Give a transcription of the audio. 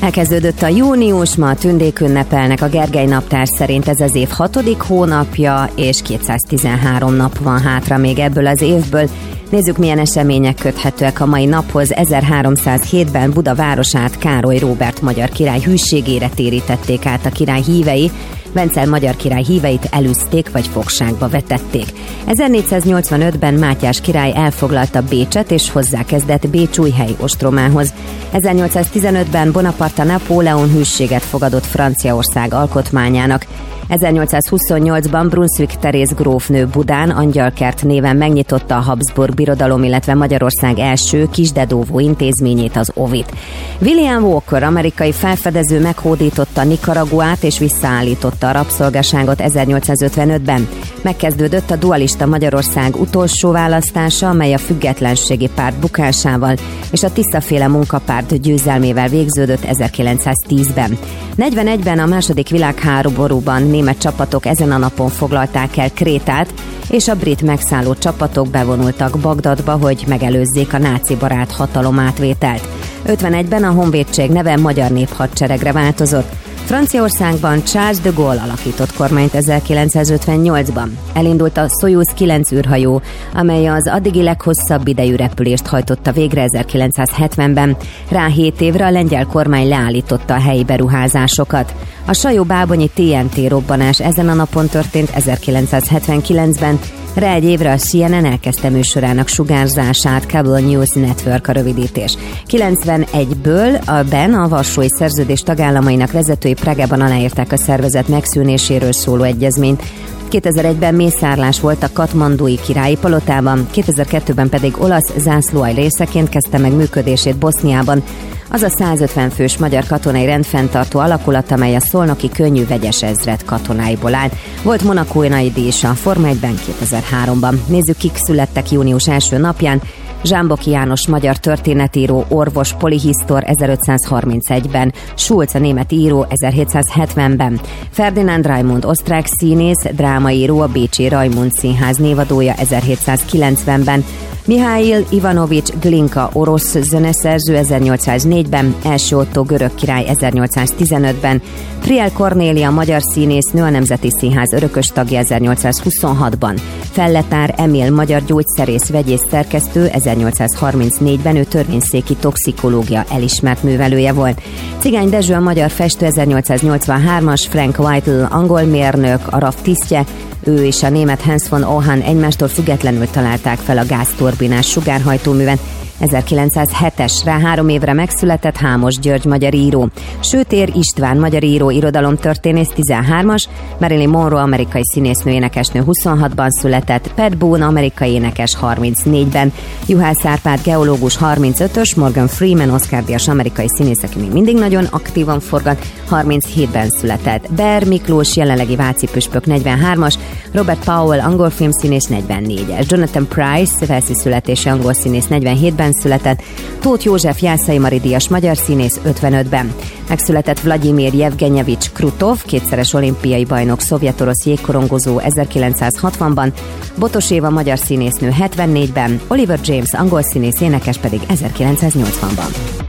Elkezdődött a június, ma a tündék ünnepelnek, a Gergely naptár szerint ez az év 6. hónapja, és 213 nap van hátra még ebből az évből. Nézzük, milyen események köthetőek a mai naphoz. 1307-ben Buda városát Károly Róbert magyar király hűségére térítették át a király hívei. Vencel magyar király híveit elűzték vagy fogságba vetették. 1485-ben Mátyás király elfoglalta Bécset és hozzákezdett Bécs-Újhely ostromához. 1815-ben Bonaparte Napóleon hűséget fogadott Franciaország alkotmányának. 1828-ban Brunswick Teréz grófnő Budán Angyalkert néven megnyitotta a Habsburg Birodalom, illetve Magyarország első kisdedóvó intézményét, az Ovit. William Walker, amerikai felfedező meghódította Nicaraguát és visszaállította a rabszolgaságot 1855-ben. Megkezdődött a dualista Magyarország utolsó választása, amely a függetlenségi párt bukásával és a Tisza-féle munkapárt győzelmével végződött 1910-ben. 41-ben a második világháborúban német csapatok ezen a napon foglalták el Krétát, és a brit megszálló csapatok bevonultak Bagdadba, hogy megelőzzék a náci barát hatalomátvételt. 51-ben a honvédség neve Magyar Néphadseregre változott. Franciaországban Charles de Gaulle alakított kormányt 1958-ban. Elindult a Szojuz 9 űrhajó, amely az addigi leghosszabb idejű repülést hajtotta végre 1970-ben. Rá 7 évre a lengyel kormány leállította a helyi beruházásokat. A Sajó-Bábonyi TNT robbanás ezen a napon történt 1979-ben. Rá egy évre a CNN elkezdte műsorának sugárzását, Cable News Network a rövidítés. 91-ből a Varsói Szerződés tagállamainak vezetői Prágában aláírták a szervezet megszűnéséről szóló egyezményt. 2001-ben mészárlás volt a Katmandui királyi palotában, 2002-ben pedig olasz zászlóalj részeként kezdte meg működését Boszniában. Az a 150 fős magyar katonai rendfenntartó alakulat, amely a szolnoki könnyű vegyes ezred katonáiból áll. Volt monakói díjsa a Forma 1-ben 2003-ban. Nézzük, kik születtek június első napján. Zsámboki János magyar történetíró, orvos, polihisztor 1531-ben, Schulz a német író 1770-ben, Ferdinand Raimund osztrák színész, drámaíró, a bécsi Raimund Színház névadója 1790-ben, Mihail Ivanovics Glinka orosz zeneszerző 1804-ben, első Ottó görög király 1815-ben, Priel Kornélia magyar színésznő, a Nemzeti Színház örökös tagja 1826-ban, Felletár Emil magyar gyógyszerész, vegyész szerkesztő 1834-ben, ő törvényszéki toxikológia elismert művelője volt. Cigány Dezső a magyar festő 1883-as, Frank Whittle angol mérnök, a RAF tisztje, ő és a német Hans von Ohan egymástól függetlenül találták fel a gázturbinás sugárhajtóművet. 1907-es, rá 3 évre megszületett Hámos György magyar író. Sőtér István magyar író, irodalomtörténész 13-as, Marilyn Monroe amerikai színésznő énekesnő 26-ban született, Pat Boone amerikai énekes 34-ben, Juhász Árpád geológus 35-ös, Morgan Freeman Oscar-díjas amerikai színész, aki még mindig nagyon aktívan forgat, 37-ben született, Ber Miklós jelenlegi váci püspök 43-as, Robert Powell angol filmszínész 44-es, Jonathan Pryce velszi születési angol színész 47-ben született, Tóth József Jászai Mari díjas magyar színész 55-ben. Megszületett Vladimir Jevgenyevics Krutov, kétszeres olimpiai bajnok, szovjet-orosz jégkorongozó 1960-ban, Botos Éva magyar színésznő 74-ben, Oliver James angol színész énekes pedig 1980-ban.